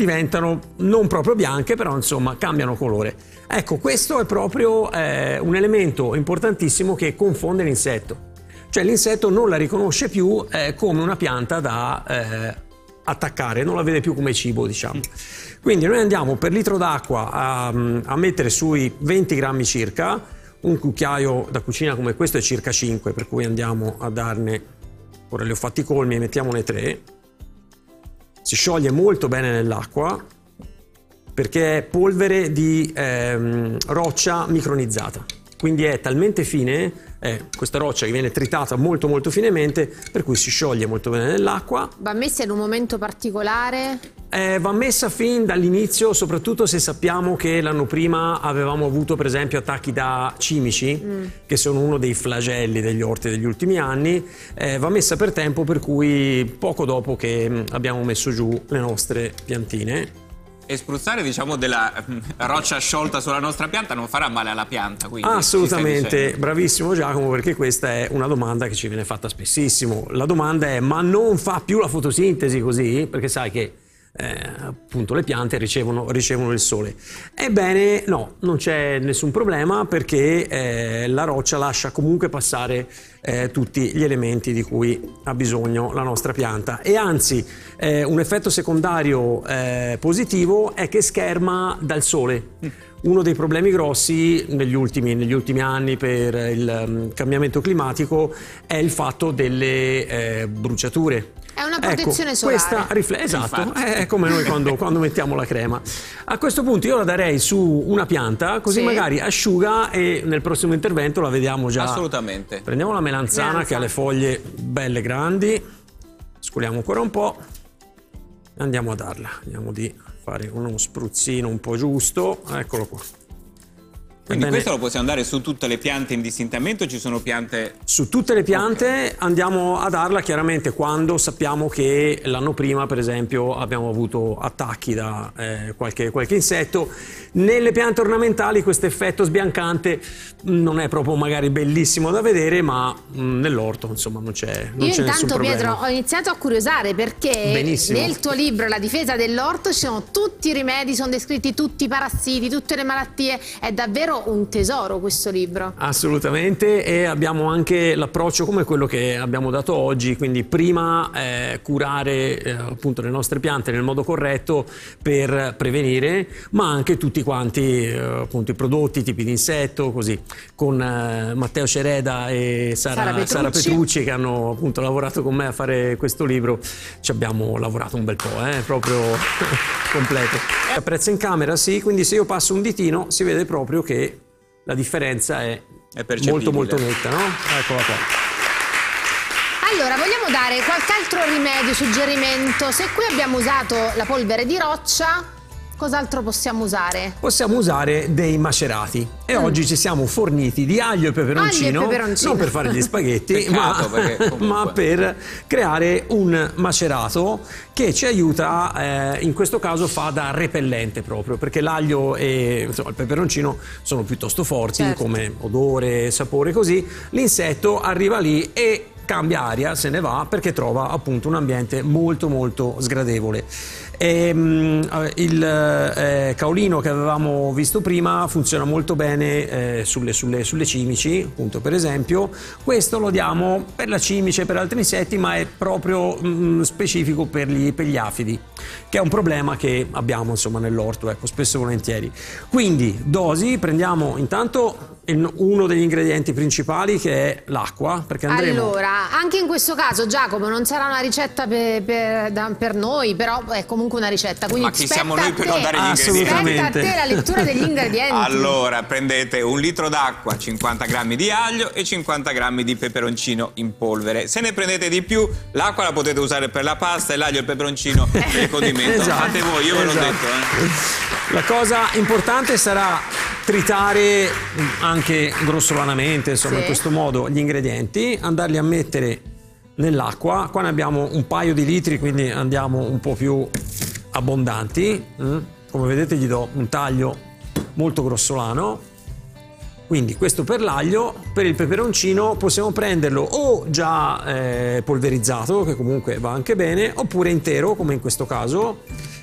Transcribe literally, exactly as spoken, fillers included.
diventano non proprio bianche, però insomma cambiano colore. Ecco, questo è proprio eh, un elemento importantissimo che confonde l'insetto. Cioè l'insetto non la riconosce più eh, come una pianta da eh, attaccare, non la vede più come cibo, diciamo. Quindi noi andiamo per litro d'acqua a, a mettere sui venti grammi circa, un cucchiaio da cucina come questo è circa cinque, per cui andiamo a darne, ora li ho fatti colmi e mettiamone tre. Si scioglie molto bene nell'acqua perché è polvere di ehm, roccia micronizzata, quindi è talmente fine, eh, questa roccia che viene tritata molto molto finemente, per cui si scioglie molto bene nell'acqua. Va messa in un momento particolare? Eh, va messa fin dall'inizio, soprattutto se sappiamo che l'anno prima avevamo avuto per esempio attacchi da cimici, mm. che sono uno dei flagelli degli orti degli ultimi anni. Eh, va messa per tempo, per cui poco dopo che abbiamo messo giù le nostre piantine. E spruzzare, diciamo, della roccia sciolta sulla nostra pianta non farà male alla pianta, quindi assolutamente, bravissimo Giacomo, perché questa è una domanda che ci viene fatta spessissimo. La domanda è: ma non fa più la fotosintesi così? Perché sai che Eh, appunto le piante ricevono, ricevono il sole. Ebbene no, non c'è nessun problema, perché eh, la roccia lascia comunque passare eh, tutti gli elementi di cui ha bisogno la nostra pianta, e anzi eh, un effetto secondario eh, positivo è che scherma dal sole. Uno dei problemi grossi negli ultimi, negli ultimi anni per il um, cambiamento climatico è il fatto delle eh, bruciature. È una protezione ecco, solare. Questa rifle- esatto, è come noi quando, quando mettiamo la crema. A questo punto io la darei su una pianta, così sì. magari asciuga, e nel prossimo intervento la vediamo già. Assolutamente. Prendiamo la melanzana, melanzana che ha le foglie belle grandi, scoliamo ancora un po' e andiamo a darla. Andiamo di fare uno spruzzino un po' giusto, eccolo qua. Quindi Ebbene, questo lo possiamo dare su tutte le piante indistintamente, o ci sono piante? Su tutte le piante, okay. Andiamo a darla chiaramente quando sappiamo che l'anno prima, per esempio, abbiamo avuto attacchi da eh, qualche, qualche insetto. Nelle piante ornamentali questo effetto sbiancante non è proprio magari bellissimo da vedere, ma mh, nell'orto insomma non c'è non Io c'è nessun intanto problema. Pietro ho iniziato a curiosare, perché Benissimo. Nel tuo libro La difesa dell'orto ci sono tutti i rimedi, sono descritti tutti i parassiti, tutte le malattie. È davvero un tesoro questo libro. Assolutamente, e abbiamo anche l'approccio come quello che abbiamo dato oggi, quindi prima eh, curare eh, appunto le nostre piante nel modo corretto per prevenire, ma anche tutti quanti eh, appunto i prodotti, tipi di insetto, così. Con eh, Matteo Cereda e Sara, Sara, Petrucci. Sara Petrucci, che hanno appunto lavorato con me a fare questo libro, ci abbiamo lavorato un bel po', eh, proprio completo. Apprezza in camera, sì, quindi se io passo un ditino si vede proprio che la differenza è, è molto molto netta, no? Eccola qua. Allora, vogliamo dare qualche altro rimedio, suggerimento? Se qui abbiamo usato la polvere di roccia, cos'altro possiamo usare? Possiamo usare dei macerati, e mm. oggi ci siamo forniti di aglio e peperoncino, aglio e peperoncino. non per fare gli spaghetti, Peccato, ma, ma per creare un macerato che ci aiuta, eh, in questo caso fa da repellente proprio, perché l'aglio e insomma, il peperoncino sono piuttosto forti, certo, come odore, sapore, così. L'insetto arriva lì e cambia aria, se ne va, perché trova appunto un ambiente molto molto sgradevole. E, um, il eh, caolino che avevamo visto prima funziona molto bene eh, sulle, sulle, sulle cimici, appunto, per esempio. Questo lo diamo per la cimice e per altri insetti, ma è proprio mm, specifico per gli, per gli afidi, che è un problema che abbiamo insomma nell'orto, ecco, spesso e volentieri. Quindi dosi, prendiamo intanto uno degli ingredienti principali, che è l'acqua, perché andremo... Allora, anche in questo caso, Giacomo, non sarà una ricetta per, per, da, per noi, però è comunque una ricetta, quindi ma chi siamo noi per non dare gli ingredienti? Spetta a te la lettura degli ingredienti. Allora, prendete un litro d'acqua, cinquanta grammi di aglio e cinquanta grammi di peperoncino in polvere. Se ne prendete di più, l'acqua la potete usare per la pasta e l'aglio e il peperoncino per il condimento. Esatto, fate voi, io ve l'ho esatto. detto. Eh. La cosa importante sarà tritare anche grossolanamente, insomma, sì, in questo modo gli ingredienti, andarli a mettere nell'acqua. Qua ne abbiamo un paio di litri, quindi andiamo un po' più abbondanti. Come vedete gli do un taglio molto grossolano. Quindi questo per l'aglio. Per il peperoncino possiamo prenderlo o già eh, polverizzato, che comunque va anche bene, oppure intero, come in questo caso.